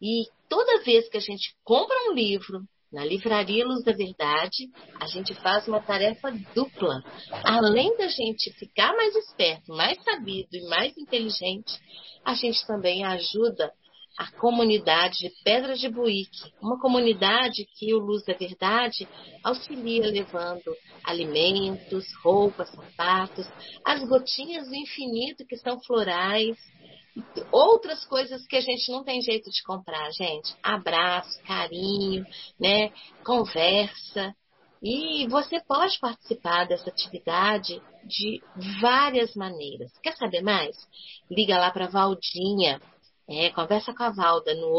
E toda vez que a gente compra um livro na Livraria Luz da Verdade, a gente faz uma tarefa dupla. Além da gente ficar mais esperto, mais sabido e mais inteligente, a gente também ajuda a comunidade de Pedra de Buíque, uma comunidade que o Luz da Verdade auxilia levando alimentos, roupas, sapatos, as gotinhas do infinito que são florais, outras coisas que a gente não tem jeito de comprar, gente. Abraço, carinho, né? Conversa. E você pode participar dessa atividade de várias maneiras. Quer saber mais? Liga lá para a Valdinha. Conversa com a Valda no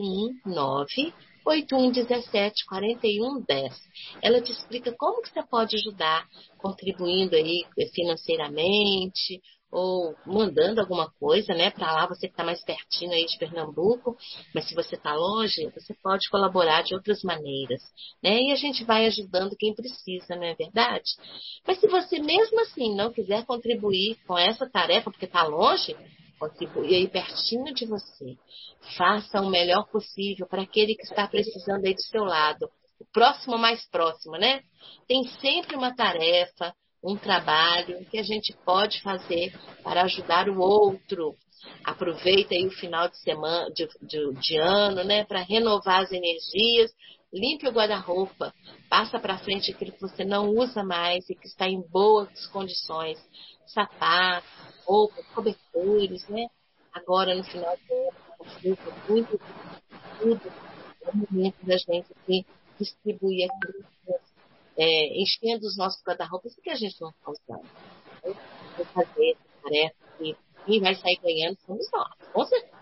819-8117-4110. Ela te explica como que você pode ajudar, contribuindo aí financeiramente, ou mandando alguma coisa, né, para lá, você que está mais pertinho aí de Pernambuco, mas se você está longe, você pode colaborar de outras maneiras, né, e a gente vai ajudando quem precisa, não é verdade? Mas se você mesmo assim não quiser contribuir com essa tarefa, porque está longe, contribui aí pertinho de você. Faça o melhor possível para aquele que está precisando aí do seu lado. O próximo mais próximo, né? Tem sempre uma tarefa, um trabalho que a gente pode fazer para ajudar o outro. Aproveita aí o final de semana, de ano, né? Para renovar as energias. Limpe o guarda-roupa. Passa para frente aquilo que você não usa mais e que está em boas condições. Sapatos, roupas, cobertores, né? Agora, no final do ano, muito tudo, é o momento da gente aqui distribuir aquilo, enchendo os nossos guarda-roupas que a gente não está usando. Então, vou fazer essa tarefa e quem vai sair ganhando somos nós, com certeza.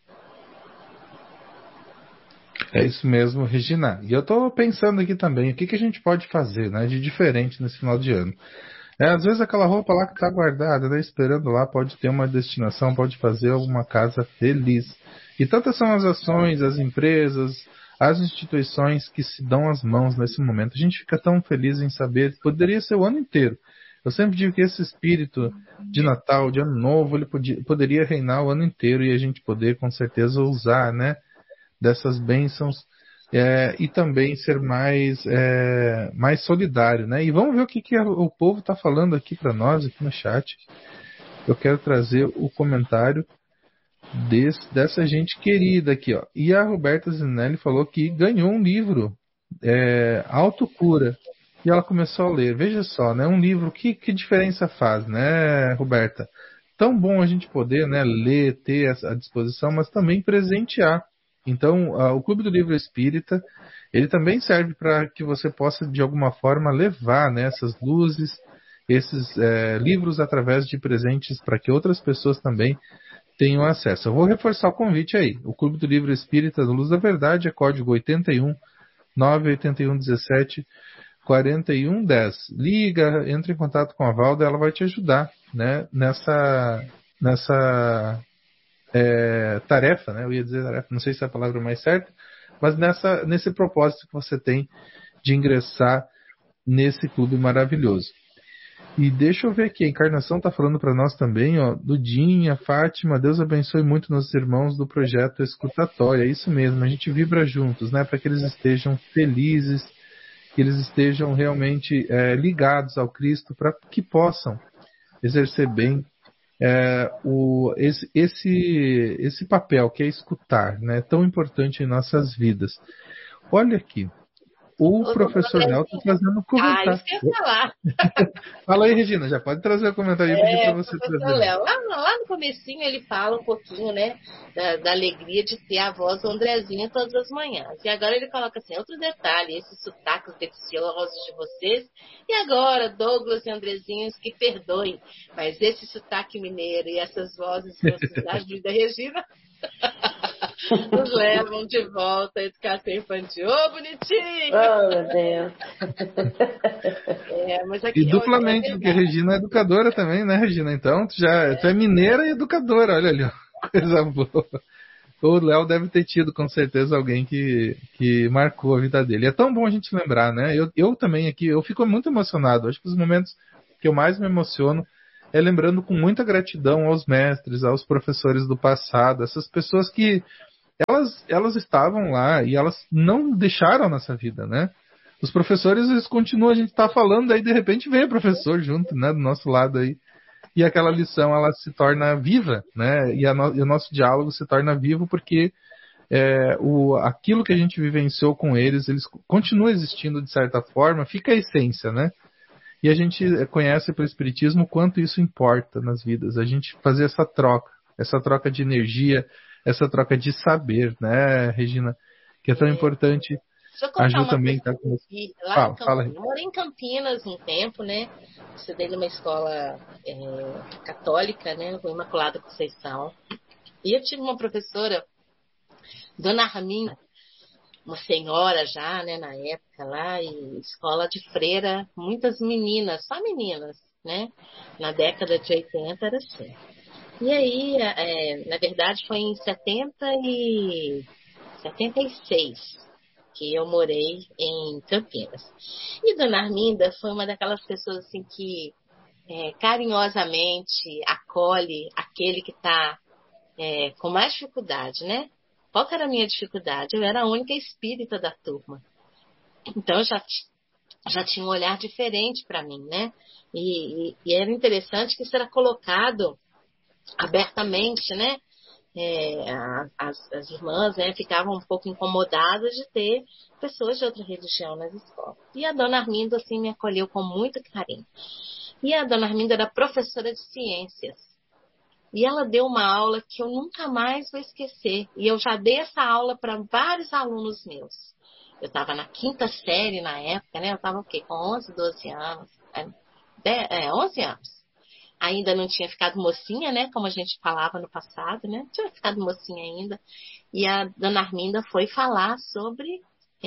É isso mesmo, Regina. E eu estou pensando aqui também, o que a gente pode fazer, né, de diferente nesse final de ano. Às vezes aquela roupa lá que está guardada, né, esperando lá, pode ter uma destinação, pode fazer alguma casa feliz. E tantas são as ações, as empresas, as instituições que se dão as mãos nesse momento. A gente fica tão feliz em saber que poderia ser o ano inteiro. Eu sempre digo que esse espírito de Natal, de Ano Novo, ele poderia reinar o ano inteiro e a gente poder com certeza usar, né, dessas bênçãos e também ser mais solidário, né? E vamos ver o que o povo está falando aqui para nós, aqui no chat. Eu quero trazer o comentário dessa gente querida aqui, ó. E a Roberta Zinelli falou que ganhou um livro, Autocura, e ela começou a ler. Veja só, né? Um livro, que diferença faz, né, Roberta? Tão bom a gente poder, né, ler, ter à disposição, mas também presentear. Então, o Clube do Livro Espírita, ele também serve para que você possa, de alguma forma, levar, né, essas luzes, esses livros através de presentes para que outras pessoas também tenham acesso. Eu vou reforçar o convite aí. O Clube do Livro Espírita do Luz da Verdade é código 81 981 17 4110. Liga, entra em contato com a Valda, ela vai te ajudar, né, nessa tarefa, né? Eu ia dizer tarefa, não sei se é a palavra mais certa, mas nesse propósito que você tem de ingressar nesse clube maravilhoso. E deixa eu ver aqui, a Encarnação está falando para nós também, ó, Dudinha, Fátima, Deus abençoe muito nossos irmãos do projeto Escutatória. É isso mesmo, a gente vibra juntos, né? Para que eles estejam felizes, que eles estejam realmente ligados ao Cristo, para que possam exercer bem esse papel que é escutar, né, tão importante em nossas vidas. Olha aqui, o professor Léo está trazendo um comentário. Isso que eu ia falar. Fala aí, Regina, já pode trazer o comentário. Eu pedi para você trazer. Léo, lá no comecinho ele fala um pouquinho, né, da alegria de ter a voz do Andrezinho todas as manhãs. E agora ele coloca assim, outro detalhe, esses sotaques deliciosos de vocês. E agora, Douglas e Andrezinhos, que perdoem, mas esse sotaque mineiro e essas vozes que vocês ajudam, Regina, nos levam de volta à educação infantil. Ô, bonitinho! Oh, meu Deus! Mas aqui, e duplamente, porque a Regina é educadora também, né, Regina? Então, tu é mineira e educadora, olha ali, ó, coisa boa. O Léo deve ter tido, com certeza, alguém que marcou a vida dele. É tão bom a gente lembrar, né? Eu também aqui, eu fico muito emocionado. Acho que os momentos que eu mais me emociono é lembrando com muita gratidão aos mestres, aos professores do passado, essas pessoas que elas estavam lá e elas não deixaram a nossa vida, né? Os professores, eles continuam, a gente tá falando, aí de repente vem o professor junto, né, do nosso lado aí. E aquela lição, ela se torna viva, né? E o nosso diálogo se torna vivo porque aquilo que a gente vivenciou com eles continua existindo de certa forma, fica a essência, né? E a gente conhece pelo Espiritismo o quanto isso importa nas vidas. A gente fazer essa troca de energia, essa troca de saber, né, Regina? Que é tão importante. Deixa eu A contar Ju uma também coisa está que com eu você. vi lá em Fala. Campinas. Eu morei em Campinas um tempo, né? Estudei numa escola católica, né? Com Imaculada Conceição. E eu tive uma professora, Dona Arminda, uma senhora já, né, na época lá, e escola de freira, muitas meninas, só meninas, né? Na década de 80 era assim. E aí, na verdade, foi em 76 que eu morei em Campinas. E Dona Arminda foi uma daquelas pessoas assim que carinhosamente acolhe aquele que está com mais dificuldade, né? Qual que era a minha dificuldade? Eu era a única espírita da turma. Então, eu já tinha um olhar diferente para mim, né? E era interessante que isso era colocado abertamente, né? As irmãs, né, ficavam um pouco incomodadas de ter pessoas de outra religião nas escolas. E a Dona Arminda, assim, me acolheu com muito carinho. E a Dona Arminda era professora de ciências. E ela deu uma aula que eu nunca mais vou esquecer. E eu já dei essa aula para vários alunos meus. Eu estava na 5ª série na época, né? Eu estava o quê? Com 11, 12 anos. 11 anos. Ainda não tinha ficado mocinha, né? Como a gente falava no passado, né? Não tinha ficado mocinha ainda. E a Dona Arminda foi falar sobre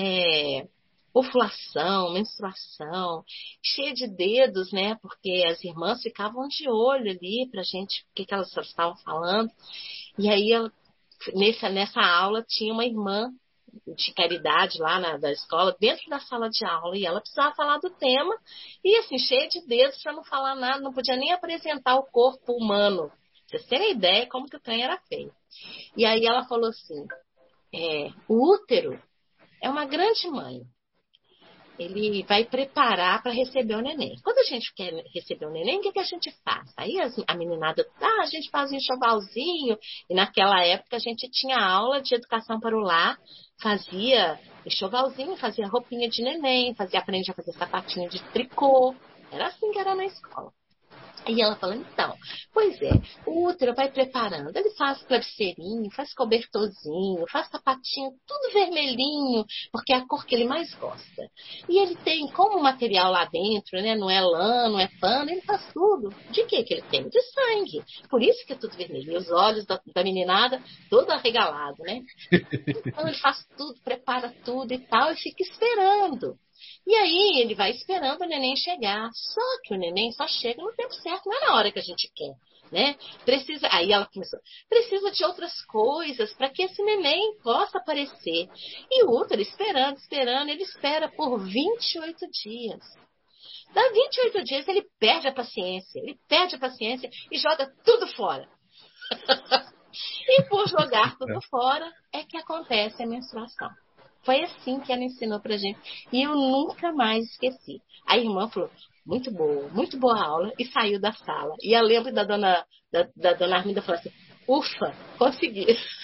ovulação, menstruação, cheia de dedos, né? Porque as irmãs ficavam de olho ali pra gente, o que elas estavam falando. E aí, nessa aula, tinha uma irmã de caridade lá da escola, dentro da sala de aula, e ela precisava falar do tema, e assim, cheia de dedos para não falar nada, não podia nem apresentar o corpo humano. Pra vocês terem ideia como que o trem era feio. E aí ela falou assim, o útero é uma grande mãe. Ele vai preparar para receber o neném. Quando a gente quer receber o neném, o que a gente faz? Aí a meninada, a gente faz um enxovalzinho, e naquela época a gente tinha aula de educação para o lar, fazia enxovalzinho, fazia roupinha de neném, aprendia a fazer sapatinho de tricô. Era assim que era na escola. E ela falando, então, pois é, o útero vai preparando, ele faz travesseirinho, faz cobertorzinho, faz sapatinho, tudo vermelhinho, porque é a cor que ele mais gosta. E ele tem como material lá dentro, né, não é lã, não é pano, ele faz tudo. De que ele tem? De sangue. Por isso que é tudo vermelho. E os olhos da meninada, todo arregalado, né? Então ele faz tudo, prepara tudo e tal, e fica esperando. E aí ele vai esperando o neném chegar. Só que o neném só chega no tempo certo, não é na hora que a gente quer, né? Aí ela começou, precisa de outras coisas para que esse neném possa aparecer. E o útero esperando, ele espera por 28 dias. Dá 28 dias ele perde a paciência e joga tudo fora. E por jogar tudo fora é que acontece a menstruação. Foi assim que ela ensinou pra gente. E eu nunca mais esqueci. A irmã falou, muito boa a aula, e saiu da sala. E eu lembro da dona Arminda falando assim, ufa, consegui.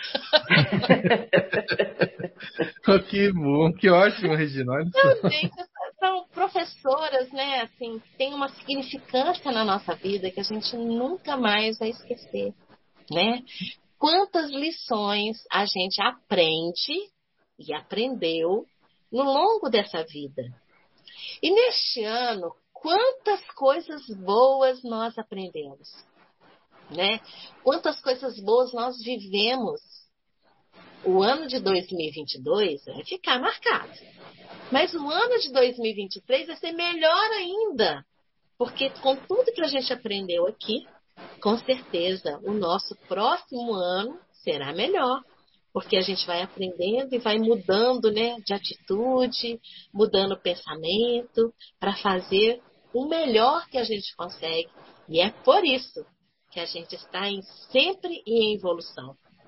Que bom, que ótimo, Regina. Então, gente, são professoras, né, assim, que têm uma significância na nossa vida que a gente nunca mais vai esquecer, né? Quantas lições a gente aprende e aprendeu no longo dessa vida. E neste ano, quantas coisas boas nós aprendemos, né? Quantas coisas boas nós vivemos. O ano de 2022 vai ficar marcado. Mas o ano de 2023 vai ser melhor ainda. Porque com tudo que a gente aprendeu aqui, com certeza o nosso próximo ano será melhor. Porque a gente vai aprendendo e vai mudando, né, de atitude, mudando o pensamento, para fazer o melhor que a gente consegue. E é por isso que a gente está sempre em evolução.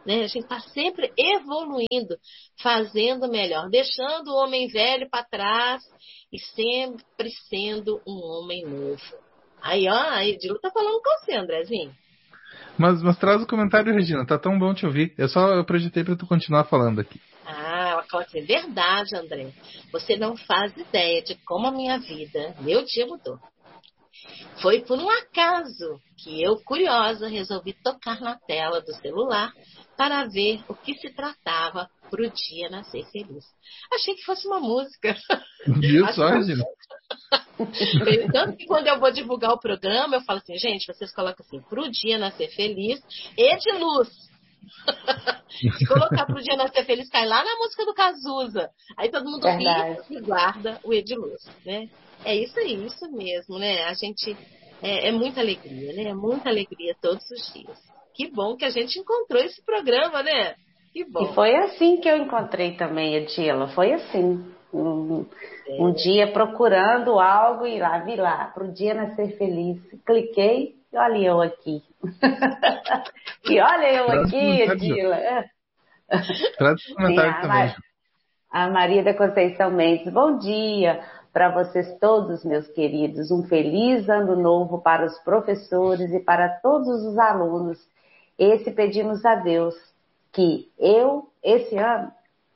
né? A gente está sempre evoluindo, fazendo melhor, deixando o homem velho para trás e sempre sendo um homem novo. Aí, ó, a Edila tá falando com você, Andrezinho. Mas traz o comentário, Regina. Tá tão bom te ouvir. Eu projetei para tu continuar falando aqui. Ah, é verdade, André. Você não faz ideia de como a minha vida, meu dia mudou. Foi por um acaso que eu, curiosa, resolvi tocar na tela do celular para ver o que se tratava pro dia nascer feliz. Achei que fosse uma música. Viu só, Regina? Tanto que quando eu vou divulgar o programa, eu falo assim, gente, vocês colocam assim, pro dia nascer feliz e de luz. Se colocar pro dia nascer feliz, cai lá na música do Cazuza. Aí todo mundo ri e guarda o Ediluz, né? É isso aí, isso mesmo, né? A gente é muita alegria, né? Muita alegria todos os dias. Que bom que a gente encontrou esse programa, né? Que bom. E foi assim que eu encontrei também, Edila. Foi assim. Um dia procurando algo e lá, vi lá, pro dia nascer feliz. Cliquei e olha eu aqui. E olha eu aqui, Edila. Traz o comentário também. A Maria da Conceição Mendes. Bom dia para vocês todos, meus queridos. Um feliz ano novo para os professores e para todos os alunos. Esse pedimos a Deus que esse ano,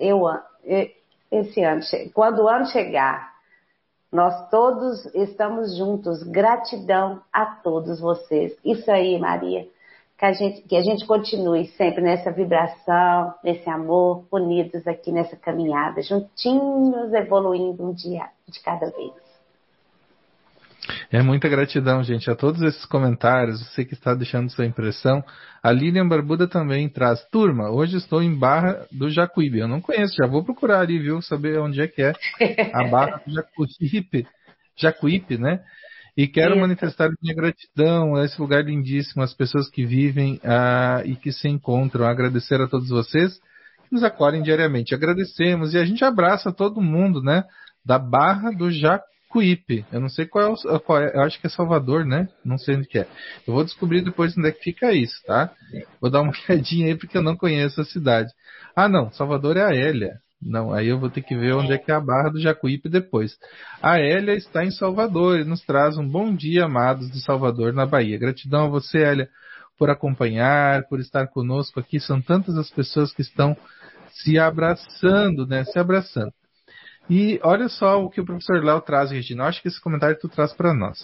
quando o ano chegar, nós todos estamos juntos. Gratidão a todos vocês. Isso aí, Maria. Que a gente continue sempre nessa vibração, nesse amor, unidos aqui nessa caminhada, juntinhos, evoluindo um dia de cada vez. É muita gratidão, gente, a todos esses comentários, você que está deixando sua impressão. A Lilian Barbuda também traz. Turma, hoje estou em Barra do Jacuípe. Eu não conheço, já vou procurar ali, viu, saber onde é que é a Barra do Jacuípe, né? E quero manifestar minha gratidão a esse lugar lindíssimo, as pessoas que vivem e que se encontram. Agradecer a todos vocês que nos acolhem diariamente. Agradecemos e a gente abraça todo mundo, né? Da Barra do Jacuípe. Eu não sei qual é, eu acho que é Salvador, né? Não sei onde que é. Eu vou descobrir depois onde é que fica isso, tá? Vou dar uma olhadinha aí porque eu não conheço a cidade. Ah, não, Salvador é a Hélia. Não, aí eu vou ter que ver onde é que é a Barra do Jacuípe depois. A Hélia está em Salvador e nos traz um bom dia, amados de Salvador, na Bahia. Gratidão a você, Hélia, por acompanhar, por estar conosco aqui. São tantas as pessoas que estão se abraçando, né? Se abraçando. E olha só o que o professor Léo traz, Regina. Eu acho que esse comentário tu traz para nós.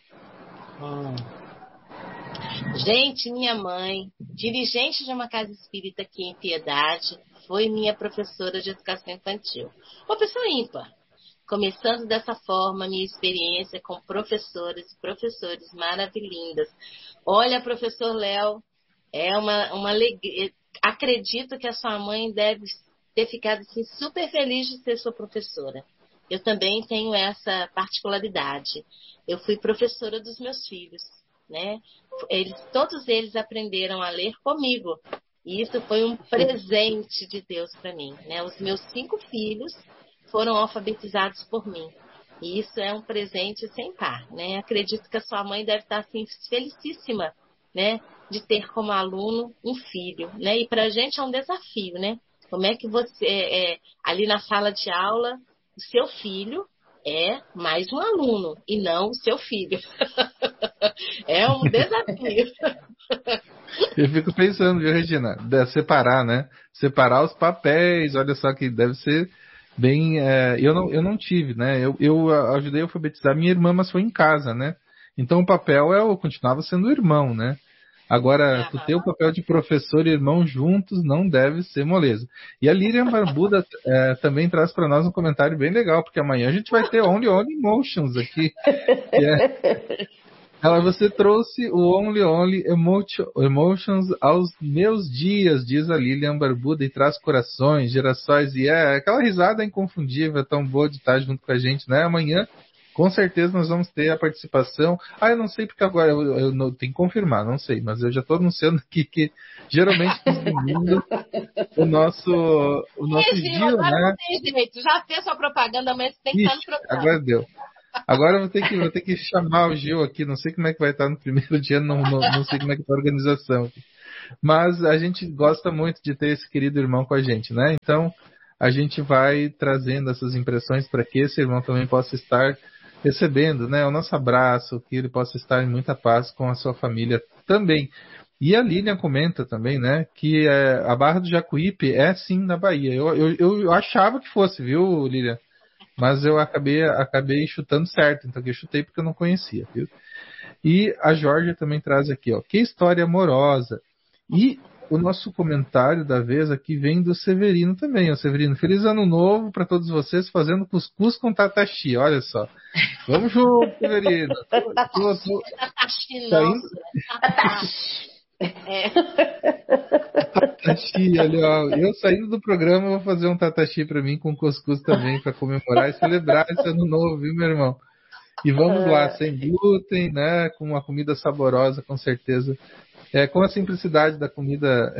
Gente, minha mãe, dirigente de uma casa espírita aqui em Piedade, foi minha professora de educação infantil. Uma pessoa ímpar. Começando dessa forma minha experiência com professoras e professores maravilhindas. Olha, professor Léo, é uma alegria. Acredito que a sua mãe deve ter ficado assim, super feliz de ser sua professora. Eu também tenho essa particularidade. Eu fui professora dos meus filhos, né? Todos eles aprenderam a ler comigo. E isso foi um presente de Deus para mim, né? Os meus 5 filhos foram alfabetizados por mim. E isso é um presente sem par, né? Acredito que a sua mãe deve estar assim, felicíssima, né? De ter como aluno um filho, né? E para a gente é um desafio, né? Como é que você, ali na sala de aula, o seu filho é mais um aluno e não o seu filho. É um desafio. Eu fico pensando, viu, Regina? Separar, né? Separar os papéis, olha só que deve ser bem... eu não tive, né? Eu ajudei a alfabetizar minha irmã, mas foi em casa, né? Então o papel continuava sendo irmão, né? Agora, tu ter o papel de professor e irmão juntos não deve ser moleza. E a Lilian Barbuda também traz para nós um comentário bem legal, porque amanhã a gente vai ter Only Emotions aqui. Você trouxe o Only Emotions aos meus dias, diz a Lilian Barbuda, e traz corações, gerações, e aquela risada inconfundível, tão boa de estar junto com a gente, né? Amanhã, com certeza, nós vamos ter a participação. Eu não sei porque agora, eu não, tenho que confirmar, não sei, mas eu já estou anunciando aqui que geralmente no domingo o nosso Gil, né? Não tem jeito, já fez sua propaganda, mas tem que estar no programa. Agora deu. Agora eu vou ter que chamar o Gil aqui, não sei como é que vai estar no primeiro dia, não sei como é que está a organização. Mas a gente gosta muito de ter esse querido irmão com a gente, né? Então, a gente vai trazendo essas impressões para que esse irmão também possa estar recebendo, né, o nosso abraço, que ele possa estar em muita paz com a sua família também. E a Lilian comenta também, né, que a Barra do Jacuípe é sim na Bahia. Eu achava que fosse, viu, Lilian? Mas eu acabei chutando certo, então que eu chutei porque eu não conhecia, viu? E a Georgia também traz aqui, ó, que história amorosa. E o nosso comentário da vez aqui vem do Severino também, ó, Severino, feliz ano novo para todos vocês fazendo cuscuz com tataxi, olha só. Vamos junto, Severino. Tataxi, Saindo... nossa. É. Tataxi, olha, ó, eu saindo do programa vou fazer um tataxi para mim com cuscuz também para comemorar e celebrar esse ano novo, viu, meu irmão? E vamos lá, sem glúten, né? Com uma comida saborosa, com certeza. Com a simplicidade da comida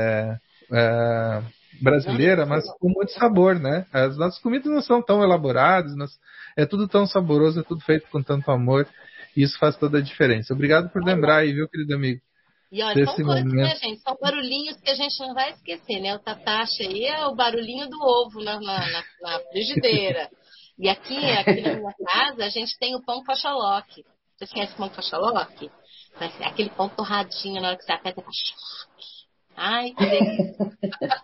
brasileira, mas com muito sabor, né? As nossas comidas não são tão elaboradas, é tudo tão saboroso, é tudo feito com tanto amor. E isso faz toda a diferença. Obrigado por lembrar aí, viu, querido amigo? E olha, são coisas, né, gente? São barulhinhos que a gente não vai esquecer, né? O tatache aí é o barulhinho do ovo na frigideira. E aqui na minha casa, a gente tem o pão cachaloque. Vocês conhecem o pão cachaloque? Aquele pão torradinho, na hora que você aperta, ai, que delícia.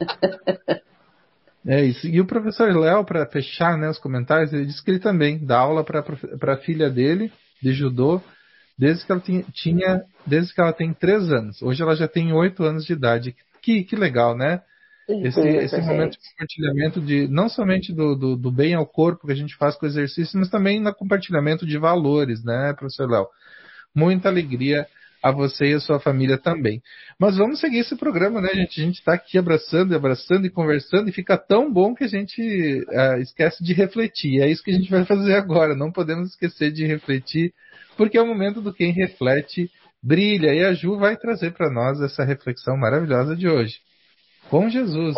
É isso. E o professor Léo, para fechar, né, os comentários, ele disse que ele também dá aula para a filha dele, de judô, desde que ela tem 3 anos. Hoje ela já tem 8 anos de idade. Que legal, né? Esse momento de compartilhamento não somente do bem ao corpo que a gente faz com o exercício, mas também no compartilhamento de valores, né, professor Léo? Muita alegria a você e a sua família também. Mas vamos seguir esse programa, né, gente? A gente está aqui abraçando e conversando e fica tão bom que a gente esquece de refletir. É isso que a gente vai fazer agora. Não podemos esquecer de refletir, porque é o momento do quem reflete brilha. E a Ju vai trazer para nós essa reflexão maravilhosa de hoje. Com Jesus.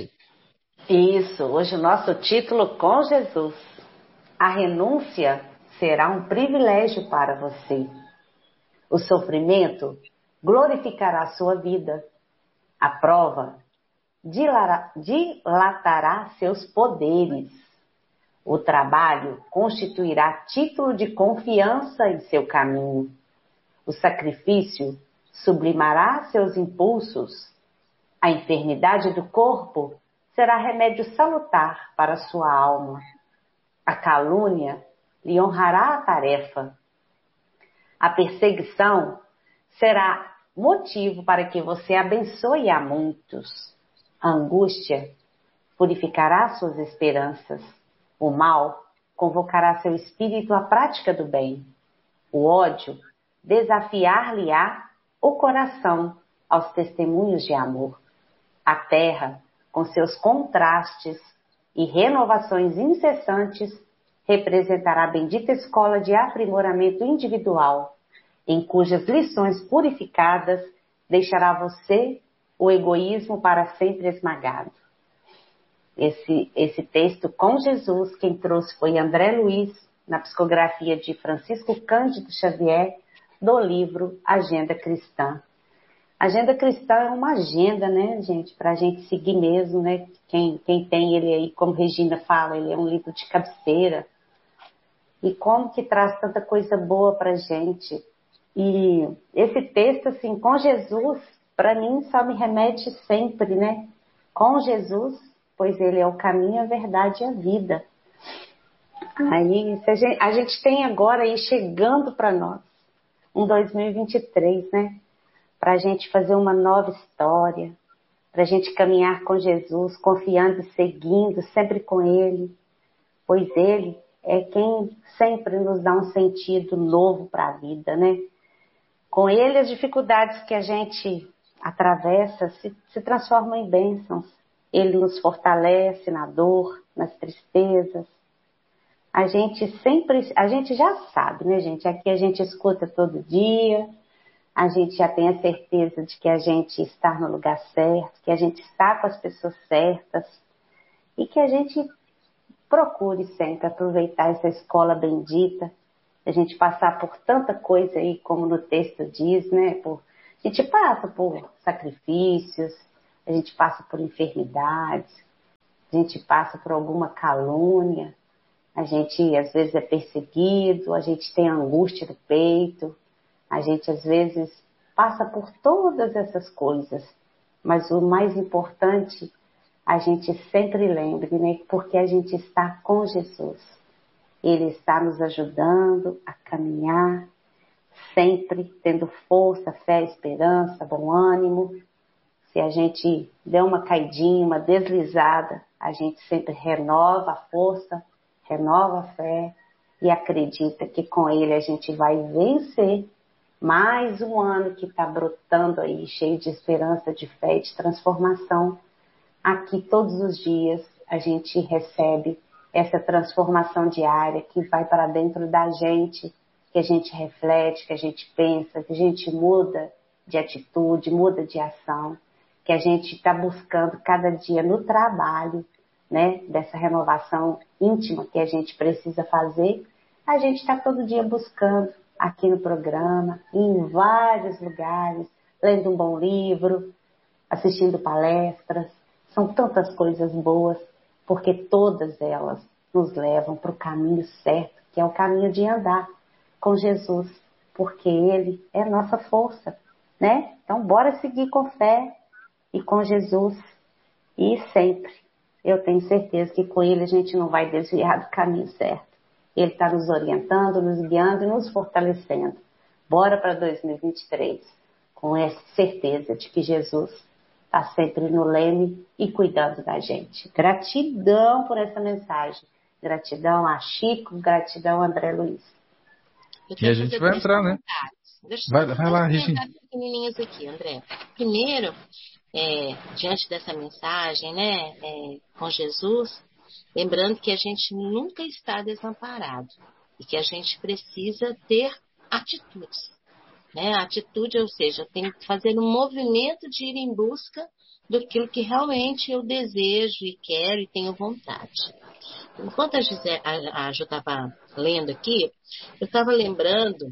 Hoje o nosso título, Com Jesus. A renúncia será um privilégio para você. O sofrimento glorificará a sua vida. A prova dilatará seus poderes. O trabalho constituirá título de confiança em seu caminho. O sacrifício sublimará seus impulsos. A enfermidade do corpo será remédio salutar para sua alma. A calúnia lhe honrará a tarefa. A perseguição será motivo para que você abençoe a muitos. A angústia purificará suas esperanças. O mal convocará seu espírito à prática do bem. O ódio desafiar-lhe-á o coração aos testemunhos de amor. A terra, com seus contrastes e renovações incessantes, representará a bendita escola de aprimoramento individual, em cujas lições purificadas deixará você o egoísmo para sempre esmagado. Esse texto, Com Jesus, quem trouxe foi André Luiz, na psicografia de Francisco Cândido Xavier, do livro Agenda Cristã. Agenda Cristã é uma agenda, né, gente, para a gente seguir mesmo, né? Quem tem ele aí, como Regina fala, ele é um livro de cabeceira. E como que traz tanta coisa boa para a gente. E esse texto, assim, com Jesus, para mim só me remete sempre, né? Com Jesus, pois ele é o caminho, a verdade e a vida. Aí a gente tem agora aí chegando para nós um 2023, né? Para a gente fazer uma nova história, para a gente caminhar com Jesus, confiando e seguindo, sempre com Ele, pois Ele é quem sempre nos dá um sentido novo para a vida, né? Com Ele as dificuldades que a gente atravessa se transformam em bênçãos. Ele nos fortalece na dor, nas tristezas. A gente já sabe, né, gente? Aqui a gente escuta todo dia. A gente já tem a certeza de que a gente está no lugar certo, que a gente está com as pessoas certas e que a gente procure sempre aproveitar essa escola bendita, a gente passar por tanta coisa aí, como no texto diz, né, por A gente passa por sacrifícios, a gente passa por enfermidades, a gente passa por alguma calúnia, a gente às vezes é perseguido, a gente tem angústia no peito, a gente às vezes passa por todas essas coisas. Mas o mais importante, a gente sempre lembre, né? Porque a gente está com Jesus. Ele está nos ajudando a caminhar, sempre tendo força, fé, esperança, bom ânimo. Se a gente der uma caidinha, uma deslizada, a gente sempre renova a força, renova a fé e acredita que com ele a gente vai vencer mais um ano que está brotando aí, cheio de esperança, de fé e de transformação. Aqui todos os dias a gente recebe essa transformação diária que vai para dentro da gente, que a gente reflete, que a gente pensa, que a gente muda de atitude, muda de ação, que a gente está buscando cada dia no trabalho, né, dessa renovação íntima que a gente precisa fazer, a gente está todo dia buscando aqui no programa, em vários lugares, lendo um bom livro, assistindo palestras. São tantas coisas boas, porque todas elas nos levam para o caminho certo, que é o caminho de andar com Jesus, porque Ele é nossa força, né? Então, bora seguir com fé e com Jesus, e sempre. Eu tenho certeza que com Ele a gente não vai desviar do caminho certo. Ele está nos orientando, nos guiando e nos fortalecendo. Bora para 2023, com essa certeza de que Jesus está sempre no leme e cuidando da gente. Gratidão por essa mensagem. Gratidão a Chico, gratidão a André Luiz. E a gente vai entrar, né? Vai lá, Regina. Pequenininhas aqui, André. Primeiro, diante dessa mensagem, né, com Jesus, lembrando que a gente nunca está desamparado e que a gente precisa ter atitudes. Né? A atitude, ou seja, tem que fazer um movimento de ir em busca daquilo que realmente eu desejo e quero e tenho vontade. Enquanto a Ju estava lendo aqui, eu estava lembrando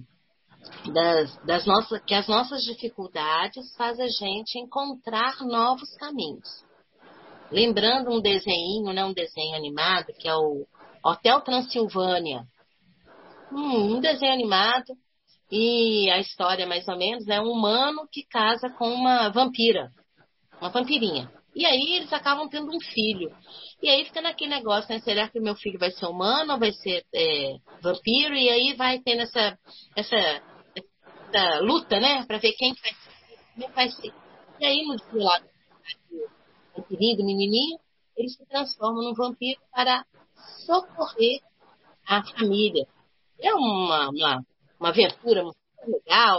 que as nossas dificuldades fazem a gente encontrar novos caminhos. Lembrando um desenho, né, um desenho animado, que é o Hotel Transilvânia. Um desenho animado, e a história, mais ou menos, é um humano que casa com uma vampira, uma vampirinha. E aí eles acabam tendo um filho. E aí fica naquele negócio, né? Será que o meu filho vai ser humano ou vai ser vampiro? E aí vai tendo essa luta, né? Para ver quem vai ser, como é que vai ser. E aí no dia lá do vampirinho, do menininho, ele se transforma num vampiro para socorrer a família. É uma aventura muito legal.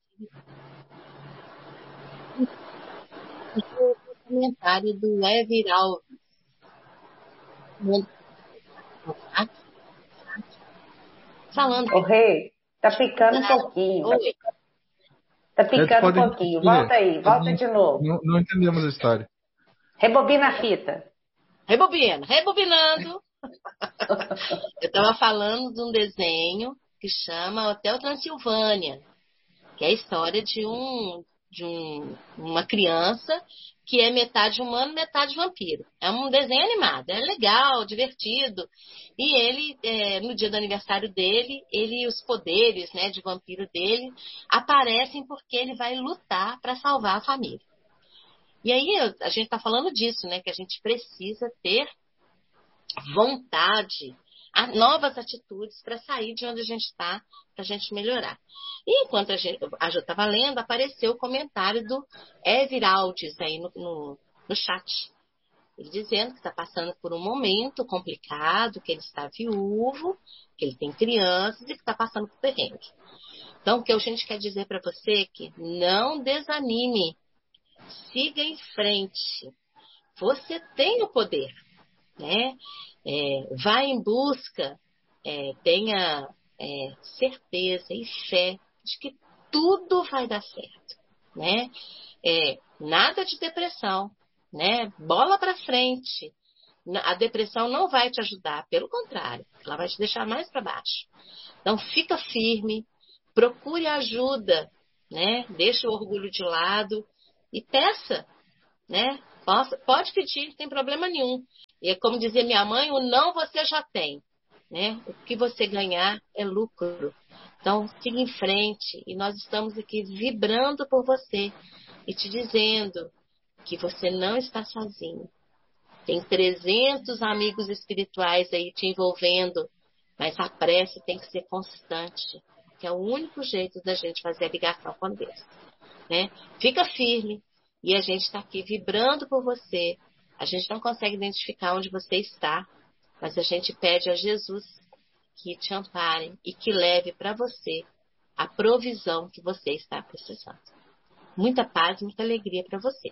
O comentário do Everaldo. Falando. Ô, Rei, tá picando um pouquinho. Oi. Tá picando um pouquinho. Volta aí, volta de novo. Não entendemos a história. Rebobina a fita. Rebobinando. Eu estava falando de um desenho que chama Hotel Transilvânia, que é a história de uma criança que é metade humano, metade vampiro. É um desenho animado, é legal, divertido. E ele, no dia do aniversário dele, os poderes, né, de vampiro dele aparecem porque ele vai lutar para salvar a família. E aí a gente está falando disso, né, que a gente precisa ter vontade, novas atitudes para sair de onde a gente está, para a gente melhorar. E enquanto a Ju estava lendo, apareceu o comentário do Everaldes aí no chat. Ele dizendo que está passando por um momento complicado, que ele está viúvo, que ele tem crianças e que está passando por perrengue. Então, o que a gente quer dizer para você é que não desanime, siga em frente. Você tem o poder, né? Vá em busca, tenha certeza e fé de que tudo vai dar certo, né? Nada de depressão, né? Bola para frente. A depressão não vai te ajudar, pelo contrário, ela vai te deixar mais para baixo. Então fica firme, procure ajuda né? Deixa o orgulho de lado e peça, né? Pode pedir, não tem problema nenhum. E é como dizia minha mãe, o não você já tem, né? O que você ganhar é lucro. Então, siga em frente e nós estamos aqui vibrando por você e te dizendo que você não está sozinho. Tem 300 amigos espirituais aí te envolvendo, mas a prece tem que ser constante, que é o único jeito da gente fazer a ligação com Deus, né? Fica firme e a gente está aqui vibrando por você. A gente não consegue identificar onde você está, mas a gente pede a Jesus que te ampare e que leve para você a provisão que você está precisando. Muita paz, muita alegria para você.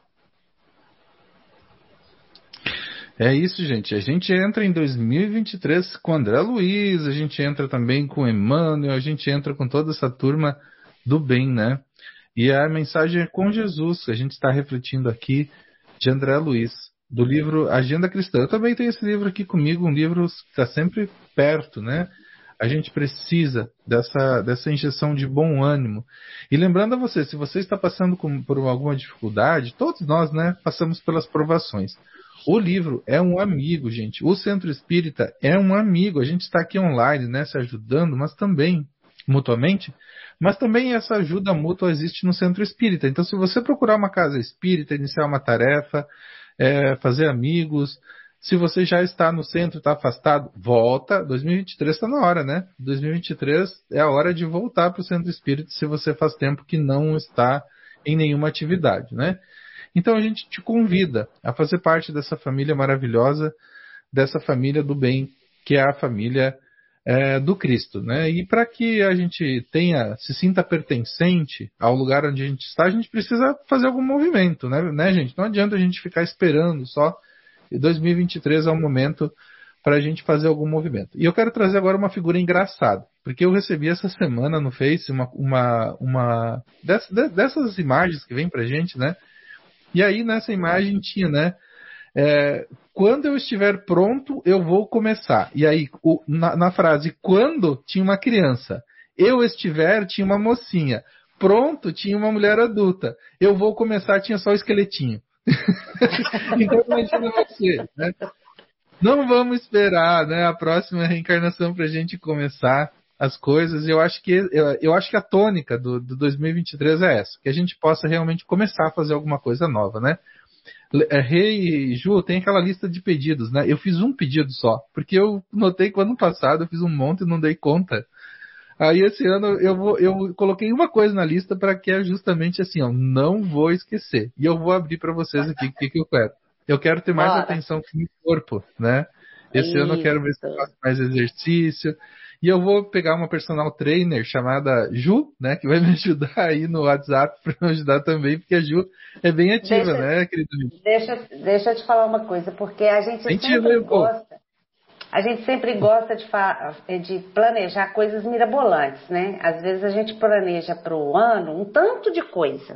É isso, gente. A gente entra em 2023 com André Luiz, a gente entra também com Emmanuel, a gente entra com toda essa turma do bem, né? E a mensagem é com Jesus, a gente está refletindo aqui de André Luiz, do livro Agenda Cristã. Eu também tenho esse livro aqui comigo, um livro que está sempre perto, né? A gente precisa dessa injeção de bom ânimo. E lembrando a você, se você está passando por alguma dificuldade, todos nós, né, passamos pelas provações. O livro é um amigo, gente. O Centro Espírita é um amigo. A gente está aqui online, né, se ajudando, mas também mutuamente. Mas também essa ajuda mútua existe no Centro Espírita. Então, se você procurar uma casa espírita, iniciar uma tarefa, fazer amigos, se você já está no centro, está afastado, volta. 2023 está na hora, né? 2023 é a hora de voltar para o Centro Espírita se você faz tempo que não está em nenhuma atividade, né? Então a gente te convida a fazer parte dessa família maravilhosa, dessa família do bem, que é a família do Cristo, né? E para que a gente se sinta pertencente ao lugar onde a gente está, a gente precisa fazer algum movimento, né, gente? Não adianta a gente ficar esperando só. E 2023 é o momento para a gente fazer algum movimento. E eu quero trazer agora uma figura engraçada, porque eu recebi essa semana no Face uma dessas imagens que vem pra gente, né? E aí nessa imagem tinha, né? Quando eu estiver pronto, eu vou começar. E aí, na frase quando, tinha uma criança. Eu estiver, tinha uma mocinha. Pronto, tinha uma mulher adulta. Eu vou começar, tinha só o esqueletinho. Então imagina você, né? Não vamos esperar, né, a próxima reencarnação para a gente começar as coisas. Eu acho que a tônica do 2023 é essa, que a gente possa realmente começar a fazer alguma coisa nova, né? Rei Ju, tem aquela lista de pedidos, né? Eu fiz um pedido só, porque eu notei que o ano passado eu fiz um monte e não dei conta. Aí esse ano eu coloquei uma coisa na lista para que é justamente assim, ó, não vou esquecer. E eu vou abrir para vocês aqui o que eu quero. Eu quero ter mais atenção com o meu corpo, né? Esse ano eu quero ver se eu faço mais exercício. E eu vou pegar uma personal trainer chamada Ju, né? Que vai me ajudar aí no WhatsApp para me ajudar também, porque a Ju é bem ativa, né, querido amigo? Deixa eu te falar uma coisa, porque a gente sempre gosta. A gente sempre gosta de planejar coisas mirabolantes, né? Às vezes a gente planeja para o ano um tanto de coisa.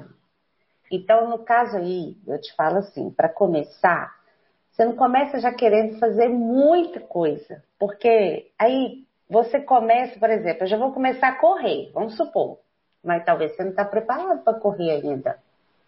Então, no caso aí, eu te falo assim, para começar, você não começa já querendo fazer muita coisa. Porque aí você começa, por exemplo, eu já vou começar a correr, vamos supor. Mas talvez você não está preparado para correr ainda,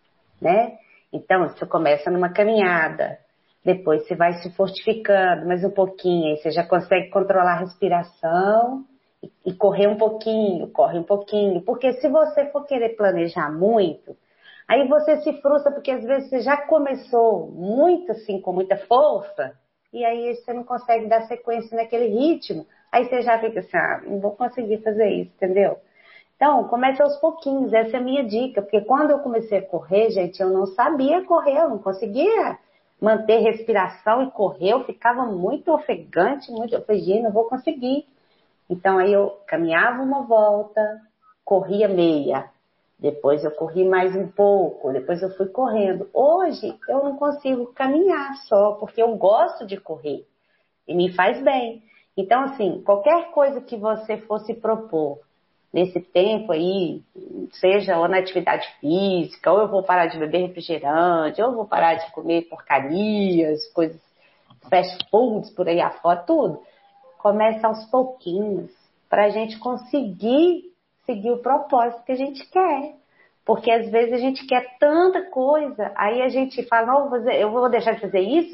né? Então, você começa numa caminhada. Depois você vai se fortificando mais um pouquinho, aí você já consegue controlar a respiração e corre um pouquinho. Porque se você for querer planejar muito, aí você se frustra, porque às vezes você já começou muito assim, com muita força, e aí você não consegue dar sequência naquele ritmo. Aí você já fica assim, não vou conseguir fazer isso, entendeu? Então, comece aos pouquinhos, essa é a minha dica, porque quando eu comecei a correr, gente, eu não sabia correr, eu não conseguia manter respiração e correr, eu ficava muito ofegante, eu falei, não vou conseguir. Então aí eu caminhava uma volta, corria meia, depois eu corri mais um pouco, depois eu fui correndo. Hoje eu não consigo caminhar só, porque eu gosto de correr e me faz bem. Então assim, qualquer coisa que você fosse propor nesse tempo aí, seja ou na atividade física, ou eu vou parar de beber refrigerante, ou eu vou parar de comer porcarias, coisas, fast foods por aí afora, tudo. Começa aos pouquinhos, para a gente conseguir seguir o propósito que a gente quer. Porque às vezes a gente quer tanta coisa, aí a gente fala, não, eu vou deixar de fazer isso.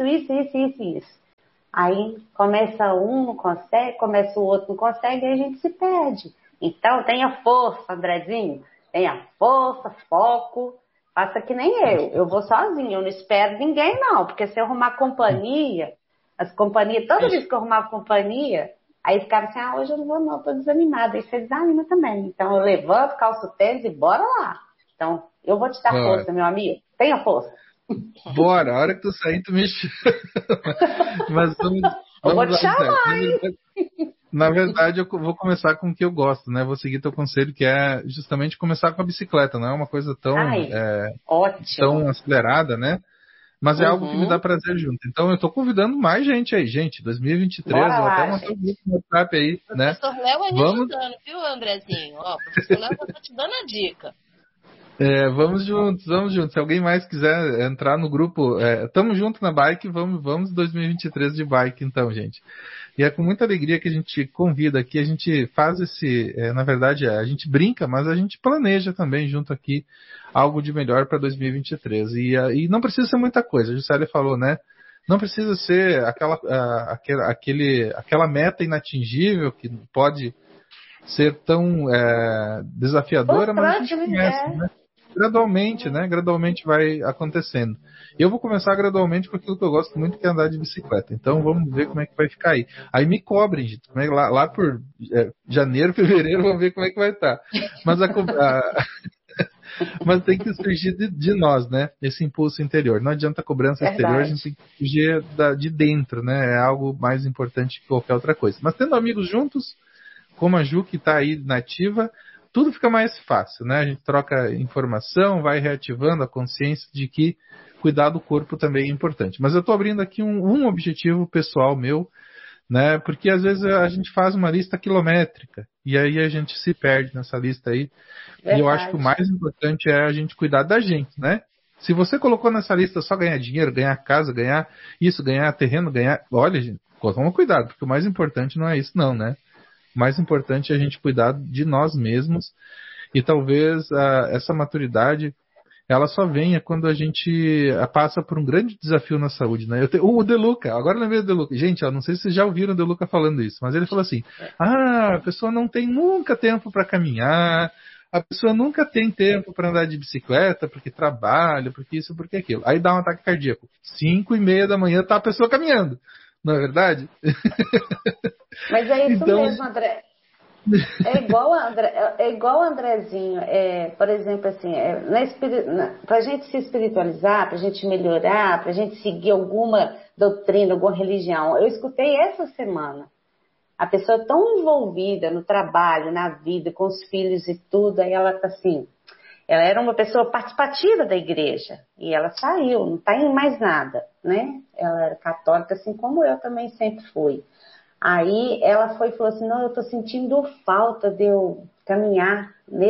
Aí começa um, não consegue, começa o outro, não consegue, aí a gente se perde. Então tenha força, Andrezinho, tenha força, foco, faça que nem eu vou sozinha, eu não espero ninguém não, porque se eu arrumar companhia, as companhias, toda vez que eu arrumar companhia, aí ficava assim, hoje eu não vou não, tô desanimada, aí você desanima também. Então eu levanto, calço o tênis e bora lá. Então, eu vou te dar força, meu amigo, tenha força. Bora, a hora que tu sair, tu me chama. Mas vamos eu vou te lá, chamar, na verdade, eu vou começar com o que eu gosto, né? Vou seguir teu conselho, que é justamente começar com a bicicleta. Não é uma coisa tão acelerada, né? Mas é algo que me dá prazer junto. Então, eu tô convidando mais gente aí. Gente, 2023, bora vou lá, até montar um grupo no WhatsApp aí, né? O professor Léo me ajudando, viu, Andrezinho? Ó, o professor Léo já tá te dando a dica. Vamos juntos. Se alguém mais quiser entrar no grupo, tamo junto na bike, vamos 2023 de bike então, gente. E é com muita alegria que a gente convida aqui, a gente faz na verdade, a gente brinca, mas a gente planeja também junto aqui algo de melhor para 2023. E não precisa ser muita coisa, a Juscelia falou, né? Não precisa ser aquela meta inatingível que pode ser tão desafiadora, mas a gente começa, né? Gradualmente, né? Gradualmente vai acontecendo. Eu vou começar gradualmente com aquilo que eu gosto muito, que é andar de bicicleta. Então vamos ver como é que vai ficar aí. Aí me cobrem, gente. Lá por janeiro, fevereiro, vamos ver como é que vai estar. Mas mas tem que surgir de nós, né? Esse impulso interior. Não adianta a cobrança exterior, a gente tem que fugir de dentro, né? É algo mais importante que qualquer outra coisa. Mas tendo amigos juntos, como a Ju, que está aí nativa, tudo fica mais fácil, né? A gente troca informação, vai reativando a consciência de que cuidar do corpo também é importante. Mas eu estou abrindo aqui um objetivo pessoal meu, né? Porque às vezes a gente faz uma lista quilométrica e aí a gente se perde nessa lista aí. Verdade. E eu acho que o mais importante é a gente cuidar da gente, né? Se você colocou nessa lista só ganhar dinheiro, ganhar casa, ganhar isso, ganhar terreno, olha, gente, toma cuidado, porque o mais importante não é isso não, né? O mais importante é a gente cuidar de nós mesmos e talvez essa maturidade ela só venha quando a gente passa por um grande desafio na saúde, né? O De Luca, agora eu lembrei do De Luca. Gente, não sei se vocês já ouviram o De Luca falando isso, mas ele falou assim, a pessoa não tem nunca tempo para caminhar, a pessoa nunca tem tempo para andar de bicicleta, porque trabalha, porque isso, porque aquilo. Aí dá um ataque cardíaco. 5:30 da manhã tá a pessoa caminhando. Não é verdade? Mas é isso então, mesmo, André. É igual o Andrezinho. Por exemplo, assim, para a gente se espiritualizar, para a gente melhorar, para a gente seguir alguma doutrina, alguma religião. Eu escutei essa semana. A pessoa tão envolvida no trabalho, na vida, com os filhos e tudo, aí ela tá assim. Ela era uma pessoa participativa da igreja e ela saiu, não está em mais nada, né? Ela era católica, assim como eu também sempre fui. Aí ela foi e falou assim, não, eu estou sentindo falta de eu caminhar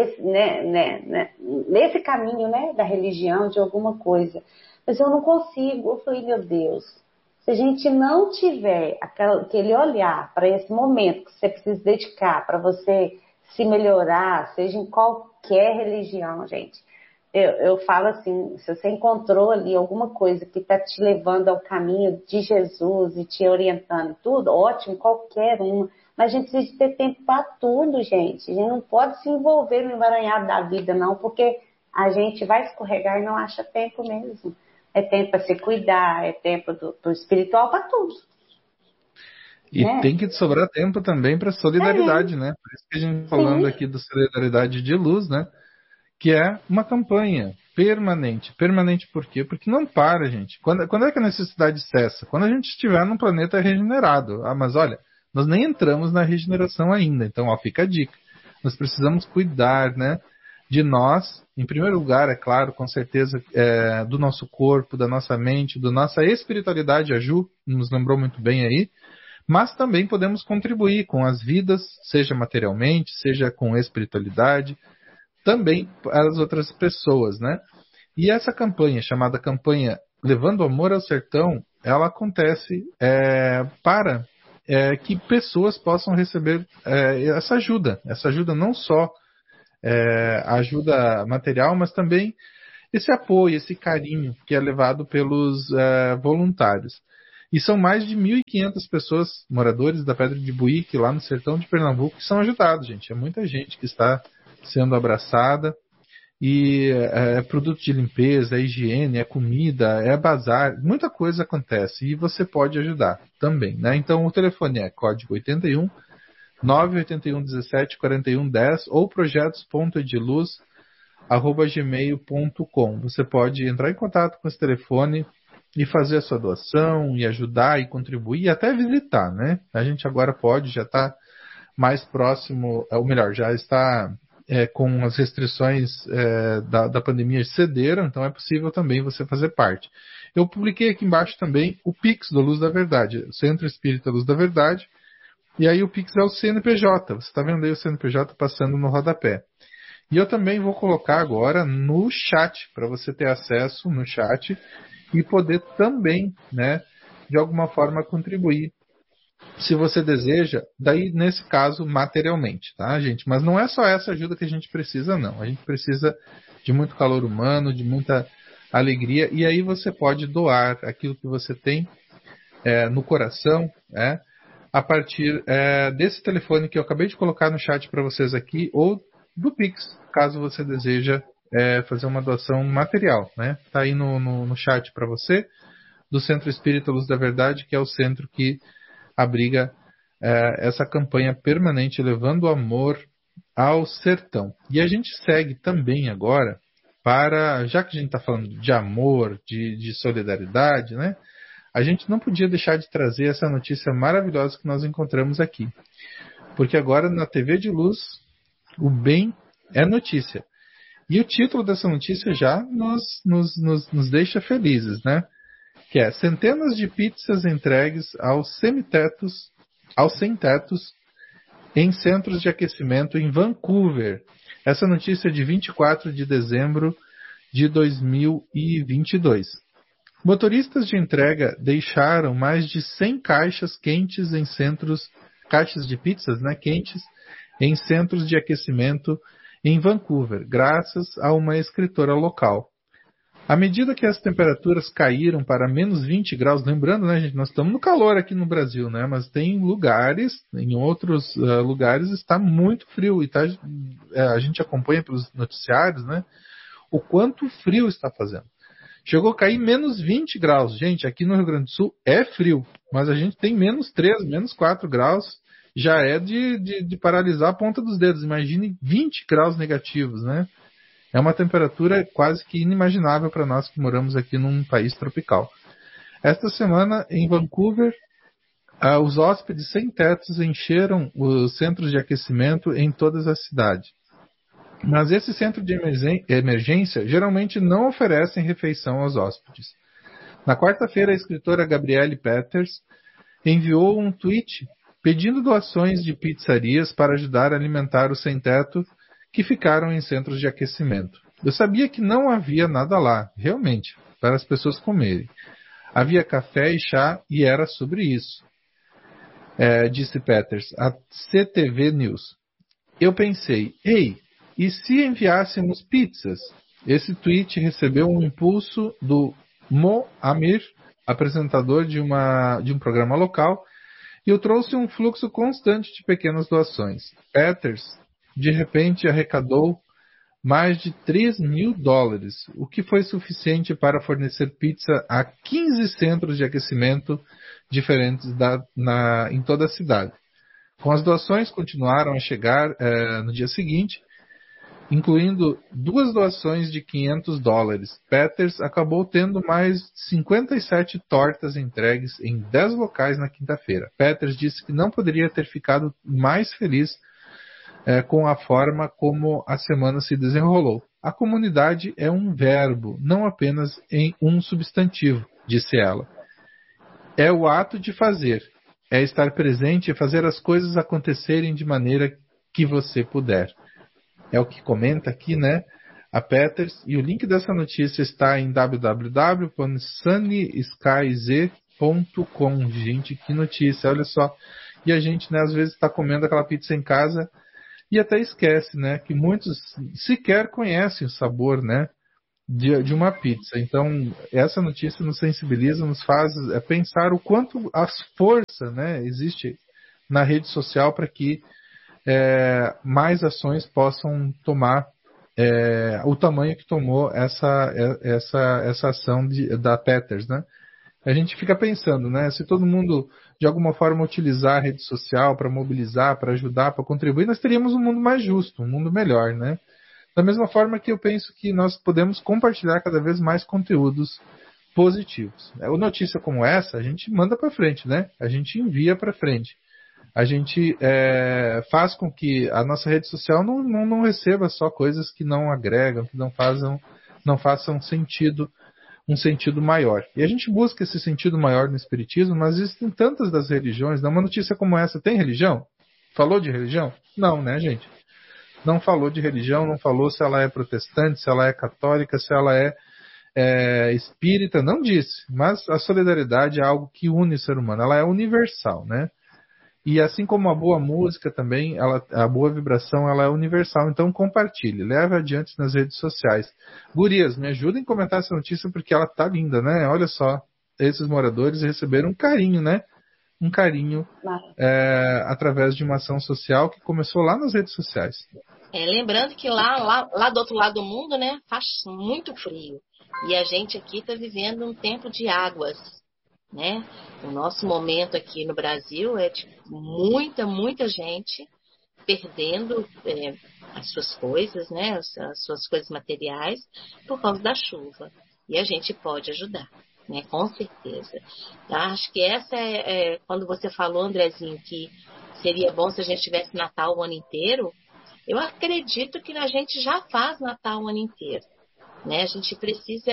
nesse caminho, né, da religião, de alguma coisa. Mas eu não consigo. Eu falei, meu Deus, se a gente não tiver aquele olhar para esse momento que você precisa dedicar para você se melhorar, seja em qualquer religião, gente. Eu falo assim, se você encontrou ali alguma coisa que está te levando ao caminho de Jesus e te orientando e tudo, ótimo, qualquer uma. Mas a gente precisa ter tempo para tudo, gente. A gente não pode se envolver no emaranhado da vida, não, porque a gente vai escorregar e não acha tempo mesmo. É tempo para se cuidar, é tempo do espiritual, para tudo. E tem que sobrar tempo também para solidariedade, né? Por isso que a gente falando aqui da solidariedade de luz, né? Que é uma campanha permanente. Permanente por quê? Porque não para, gente. Quando é que a necessidade cessa? Quando a gente estiver num planeta regenerado. Mas olha, nós nem entramos na regeneração ainda. Então, fica a dica. Nós precisamos cuidar, né, de nós, em primeiro lugar, é claro, com certeza, do nosso corpo, da nossa mente, da nossa espiritualidade. A Ju nos lembrou muito bem aí. Mas também podemos contribuir com as vidas, seja materialmente, seja com espiritualidade, também para as outras pessoas, né? E essa campanha, chamada campanha Levando Amor ao Sertão, ela acontece para que pessoas possam receber essa ajuda não só ajuda material, mas também esse apoio, esse carinho que é levado pelos voluntários. E são mais de 1.500 pessoas, moradores da Pedra de Buíque, lá no sertão de Pernambuco, que são ajudados, gente. É muita gente que está sendo abraçada. E é produto de limpeza, é higiene, é comida, é bazar, muita coisa acontece. E você pode ajudar também, né? Então o telefone é código 81 981 17 41 10 ou projetos.ediluz@gmail.com. Você pode entrar em contato com esse telefone e fazer a sua doação, e ajudar, e contribuir, e até visitar, né? A gente agora pode, já está mais próximo, ou melhor, já está com as restrições da pandemia cederam, então é possível também você fazer parte. Eu publiquei aqui embaixo também o Pix do Luz da Verdade, Centro Espírita Luz da Verdade, e aí o Pix é o CNPJ, você está vendo aí o CNPJ passando no rodapé. E eu também vou colocar agora no chat, para você ter acesso no chat e poder também, né, de alguma forma contribuir, se você deseja, daí nesse caso materialmente, tá, gente? Mas não é só essa ajuda que a gente precisa, não. A gente precisa de muito calor humano, de muita alegria, e aí você pode doar aquilo que você tem no coração, a partir desse telefone que eu acabei de colocar no chat para vocês aqui, ou do Pix, caso você deseja fazer uma doação material, né? Tá aí no chat para você, do Centro Espírita Luz da Verdade, que é o centro que abriga essa campanha permanente, levando amor ao sertão. E a gente segue também agora já que a gente está falando de amor, de solidariedade, né? A gente não podia deixar de trazer essa notícia maravilhosa que nós encontramos aqui. Porque agora na TV de Luz, o bem é notícia. E o título dessa notícia já nos deixa felizes, né? Que é: centenas de pizzas entregues aos sem-tetos em centros de aquecimento em Vancouver. Essa notícia é de 24 de dezembro de 2022. Motoristas de entrega deixaram mais de 100 caixas quentes em caixas de pizzas, né, quentes, em centros de aquecimento em Vancouver, graças a uma escritora local. À medida que as temperaturas caíram para menos 20 graus, lembrando, né, gente, nós estamos no calor aqui no Brasil, né, mas tem lugares, em outros lugares está muito frio, e a gente acompanha pelos noticiários, né, o quanto frio está fazendo. Chegou a cair menos 20 graus. Gente, aqui no Rio Grande do Sul é frio, mas a gente tem menos 3, menos 4 graus, já é de paralisar a ponta dos dedos. Imagine 20 graus negativos, né? É uma temperatura quase que inimaginável para nós que moramos aqui num país tropical. Esta semana, em Vancouver, os hóspedes sem tetos encheram os centros de aquecimento em todas as cidades. Mas esse centro de emergência geralmente não oferecem refeição aos hóspedes. Na quarta-feira, a escritora Gabrielle Peters enviou um tweet pedindo doações de pizzarias para ajudar a alimentar os sem-teto que ficaram em centros de aquecimento. Eu sabia que não havia nada lá, realmente, para as pessoas comerem. Havia café e chá e era sobre isso, disse Peters, a CTV News. Eu pensei, ei, e se enviássemos pizzas? Esse tweet recebeu um impulso do Mo Amir, apresentador de um programa local, e o trouxe um fluxo constante de pequenas doações. Peters, de repente, arrecadou mais de $3.000, o que foi suficiente para fornecer pizza a 15 centros de aquecimento diferentes em toda a cidade. Com as doações continuaram a chegar no dia seguinte, incluindo 2 doações de $500. Peters acabou tendo mais 57 tortas entregues em 10 locais na quinta-feira. Peters disse que não poderia ter ficado mais feliz com a forma como a semana se desenrolou. A comunidade é um verbo, não apenas um substantivo, disse ela. É o ato de fazer, é estar presente e fazer as coisas acontecerem de maneira que você puder. É o que comenta aqui, né, a Peters, e o link dessa notícia está em www.sunnyskyz.com. Gente, que notícia, olha só. E a gente, né, às vezes está comendo aquela pizza em casa e até esquece, né, que muitos sequer conhecem o sabor, né, de uma pizza. Então, essa notícia nos sensibiliza, nos faz pensar o quanto a força, né, existe na rede social para que mais ações possam tomar o tamanho que tomou essa ação da Peters, né? A gente fica pensando, né? Se todo mundo de alguma forma utilizar a rede social para mobilizar, para ajudar, para contribuir, nós teríamos um mundo mais justo, um mundo melhor, né? Da mesma forma que eu penso que nós podemos compartilhar cada vez mais conteúdos positivos. Uma notícia como essa, a gente manda para frente, né? A gente envia para frente. A gente faz com que a nossa rede social não receba só coisas que não agregam, que não façam sentido, um sentido maior. E a gente busca esse sentido maior no Espiritismo, mas existem tantas das religiões. Uma notícia como essa tem religião? Falou de religião? Não, né, gente? Não falou de religião, não falou se ela é protestante, se ela é católica, se ela é espírita, não disse. Mas a solidariedade é algo que une o ser humano, ela é universal, né? E assim como a boa música também, a boa vibração, ela é universal. Então compartilhe, leve adiante nas redes sociais. Gurias, me ajudem a comentar essa notícia porque ela tá linda, né? Olha só, esses moradores receberam um carinho, né? Um carinho através de uma ação social que começou lá nas redes sociais. Lembrando que lá do outro lado do mundo, né, faz muito frio. E a gente aqui está vivendo um tempo de águas, né? O nosso momento aqui no Brasil é de muita gente perdendo as suas coisas, né, as suas coisas materiais por causa da chuva. E a gente pode ajudar, né, com certeza. Tá? Acho que essa quando você falou, Andrezinho, que seria bom se a gente tivesse Natal o ano inteiro, eu acredito que a gente já faz Natal o ano inteiro, né? A gente precisa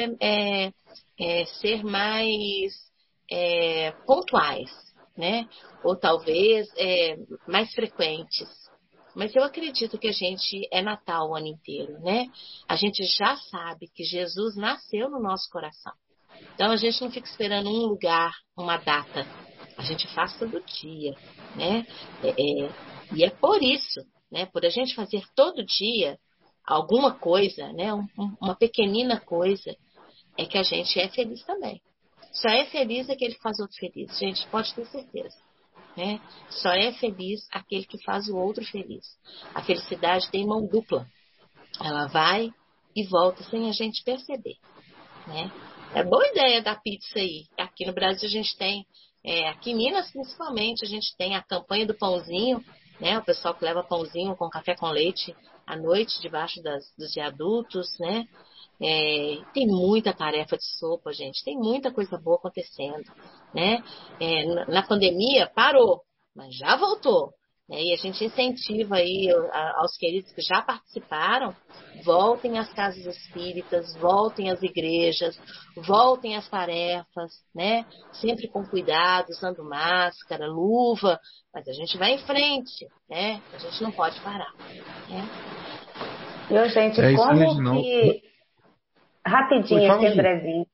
ser mais pontuais, né? Ou talvez mais frequentes. Mas eu acredito que a gente é Natal o ano inteiro, né? A gente já sabe que Jesus nasceu no nosso coração. Então a gente não fica esperando um lugar, uma data. A gente faz todo dia, né? E é por isso, né? Por a gente fazer todo dia alguma coisa, né? Uma pequenina coisa, é que a gente é feliz também. Só é feliz aquele que faz o outro feliz. Gente, pode ter certeza. Né? Só é feliz aquele que faz o outro feliz. A felicidade tem mão dupla. Ela vai e volta sem a gente perceber. Né? É boa ideia da pizza aí. Aqui no Brasil a gente tem, aqui em Minas principalmente, a gente tem a campanha do pãozinho, né? O pessoal que leva pãozinho com café com leite à noite debaixo dos viadutos, né? Tem muita tarefa de sopa, gente. Tem muita coisa boa acontecendo, né? Na pandemia parou, mas já voltou. Né? E a gente incentiva aí aos queridos que já participaram, voltem às casas espíritas, voltem às igrejas, voltem às tarefas, né? Sempre com cuidado, usando máscara, luva, mas a gente vai em frente, né? A gente não pode parar. Né? Meu, gente, como que... Rapidinho aqui, Andrezinho.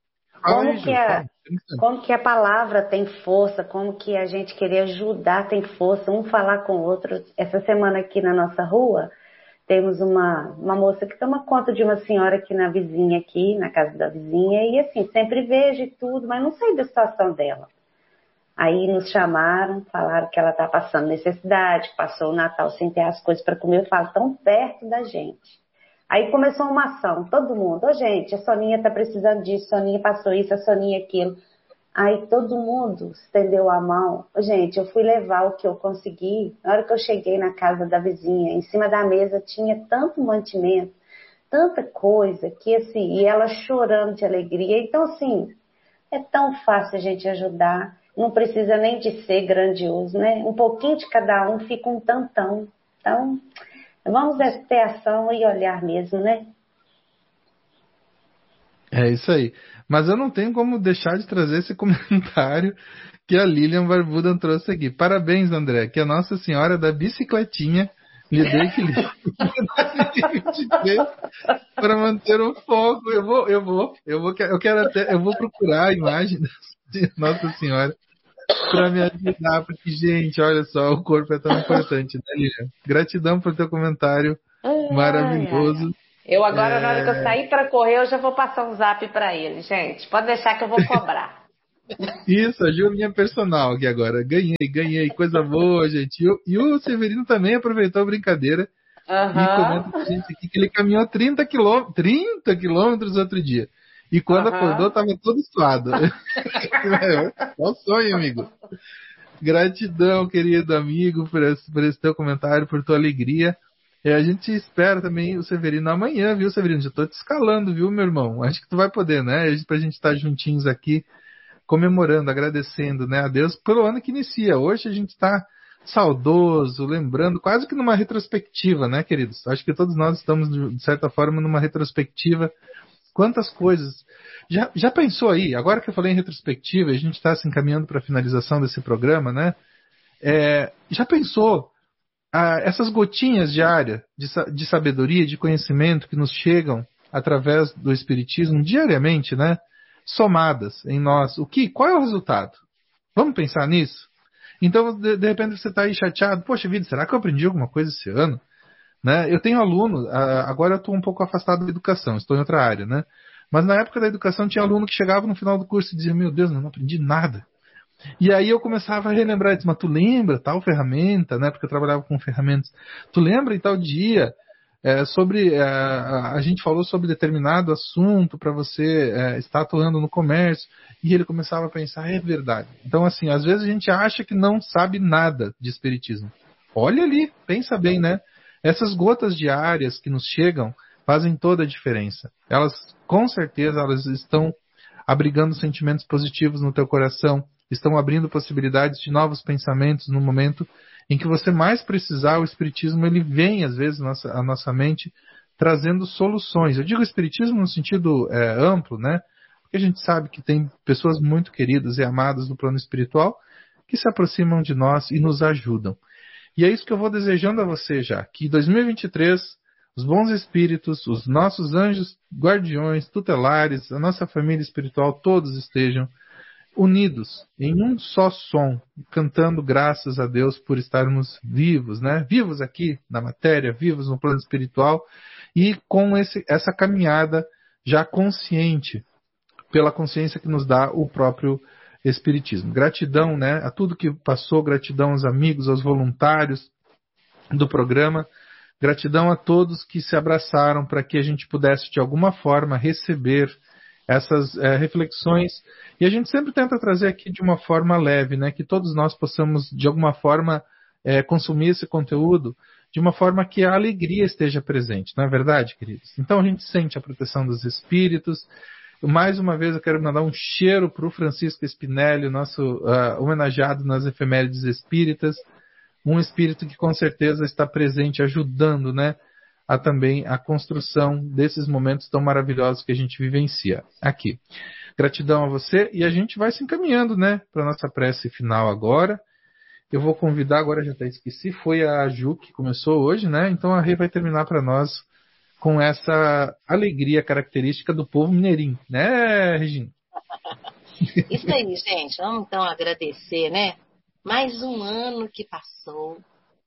Como que a palavra tem força, como que a gente querer ajudar tem força, um falar com o outro. Essa semana aqui na nossa rua, temos uma moça que toma conta de uma senhora aqui na vizinha, aqui na casa da vizinha, e assim, sempre vejo e tudo, mas não sei da situação dela. Aí nos chamaram, falaram que ela está passando necessidade, passou o Natal sem ter as coisas para comer, eu falo, tão perto da gente. Aí começou uma ação, todo mundo, gente, a Soninha tá precisando disso, a Soninha passou isso, a Soninha aquilo. Aí todo mundo estendeu a mão. Gente, eu fui levar o que eu consegui. Na hora que eu cheguei na casa da vizinha, em cima da mesa tinha tanto mantimento, tanta coisa, que assim, e ela chorando de alegria. Então, assim, é tão fácil a gente ajudar, não precisa nem de ser grandioso, né? Um pouquinho de cada um fica um tantão. Então... vamos ter ação e olhar mesmo, né? É isso aí. Mas eu não tenho como deixar de trazer esse comentário que a Lilian Barbuda trouxe aqui. Parabéns, André, que a Nossa Senhora da Bicicletinha lhe dê equilíbrio para manter o foco. Eu vou procurar a imagem da Nossa Senhora para me ajudar, porque, gente, olha só, o corpo é tão importante, né, Lilian? Gratidão por teu comentário Ai, ai, ai. maravilhoso. Eu agora, na hora que eu sair para correr, eu já vou passar um zap para ele, gente. Pode deixar que eu vou cobrar. Isso, a Ju, minha personal aqui agora. Ganhei, coisa boa, gente. E o Severino também aproveitou a brincadeira e comenta Aham. com a gente aqui que ele caminhou 30 quilômetros outro dia. E quando acordou, Aham. estava todo suado. Qual sonho, amigo? Gratidão, querido amigo, por esse teu comentário, por tua alegria. A gente espera também o Severino amanhã, viu, Severino? Já tô te escalando, viu, meu irmão? Acho que tu vai poder, né? Pra gente estar juntinhos aqui, comemorando, agradecendo, né, a Deus pelo ano que inicia. Hoje a gente está saudoso, lembrando, quase que numa retrospectiva, né, queridos? Acho que todos nós estamos, de certa forma, numa retrospectiva. Quantas coisas. Já pensou aí, agora que eu falei em retrospectiva, a gente está se encaminhando para a finalização desse programa, né? Já pensou essas gotinhas diárias de sabedoria, de conhecimento que nos chegam através do Espiritismo diariamente, né? Somadas em nós. Qual é o resultado? Vamos pensar nisso? Então, de repente, você está aí chateado. Poxa vida, será que eu aprendi alguma coisa esse ano? Né? Eu tenho aluno, agora eu estou um pouco afastado da educação, estou em outra área, né? Mas na época da educação tinha aluno que chegava no final do curso e dizia, meu Deus, não aprendi nada. E aí eu começava a relembrar, disse, mas tu lembra tal ferramenta, né? Porque eu trabalhava com ferramentas. Tu lembra em tal dia a gente falou sobre determinado assunto para você estar atuando no comércio. E ele começava a pensar, é verdade. Então, assim, às vezes a gente acha que não sabe nada de espiritismo. Olha ali, pensa bem, né? Essas gotas diárias que nos chegam fazem toda a diferença. Elas, com certeza, elas estão abrigando sentimentos positivos no teu coração, estão abrindo possibilidades de novos pensamentos no momento em que você mais precisar. O Espiritismo ele vem, às vezes, à nossa mente, trazendo soluções. Eu digo Espiritismo no sentido amplo, né? Porque a gente sabe que tem pessoas muito queridas e amadas no plano espiritual que se aproximam de nós e nos ajudam. E é isso que eu vou desejando a você já, que 2023, os bons espíritos, os nossos anjos guardiões, tutelares, a nossa família espiritual, todos estejam unidos em um só som, cantando graças a Deus por estarmos vivos, né? Vivos aqui na matéria, vivos no plano espiritual e com essa caminhada já consciente, pela consciência que nos dá o próprio Espiritismo. Gratidão, né, a tudo que passou, gratidão aos amigos, aos voluntários do programa, gratidão a todos que se abraçaram para que a gente pudesse, de alguma forma, receber essas reflexões. E a gente sempre tenta trazer aqui de uma forma leve, né, que todos nós possamos, de alguma forma, consumir esse conteúdo de uma forma que a alegria esteja presente, não é verdade, queridos? Então a gente sente a proteção dos espíritos. Mais uma vez eu quero mandar um cheiro para o Francisco Spinelli, nosso homenageado nas efemérides espíritas, um espírito que com certeza está presente, ajudando, né, também a construção desses momentos tão maravilhosos que a gente vivencia aqui. Gratidão a você e a gente vai se encaminhando, né, para a nossa prece final agora. Eu vou convidar, agora já até esqueci, foi a Ju que começou hoje, né, então a Rê vai terminar para nós com essa alegria característica do povo mineirinho, né, Regina? Isso aí, gente. Vamos então agradecer, né? Mais um ano que passou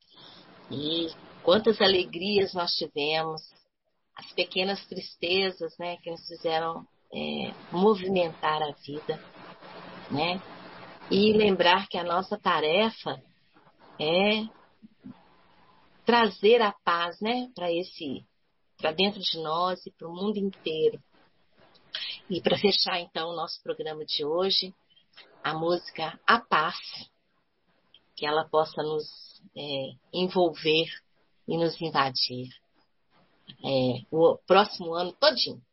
e quantas alegrias nós tivemos, as pequenas tristezas, né, que nos fizeram movimentar a vida, né? E lembrar que a nossa tarefa é trazer a paz, né, para dentro de nós e para o mundo inteiro. E para fechar então o nosso programa de hoje, a música A Paz, que ela possa nos envolver e nos invadir o próximo ano todinho.